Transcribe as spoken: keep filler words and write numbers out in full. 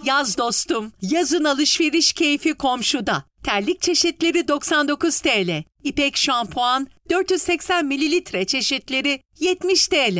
Yaz dostum, yazın alışveriş keyfi komşuda. Terlik çeşitleri doksan dokuz TL. İpek şampuan dört yüz seksen mililitre çeşitleri yetmiş TL.